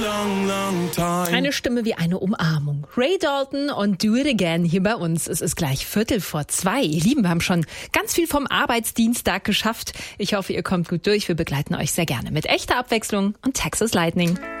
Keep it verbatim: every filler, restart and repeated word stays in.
Eine Stimme wie eine Umarmung. Ray Dalton und Do It Again hier bei uns. Es ist gleich Viertel vor zwei. Ihr Lieben, wir haben schon ganz viel vom Arbeitsdienstag geschafft. Ich hoffe, ihr kommt gut durch. Wir begleiten euch sehr gerne mit echter Abwechslung und Texas Lightning.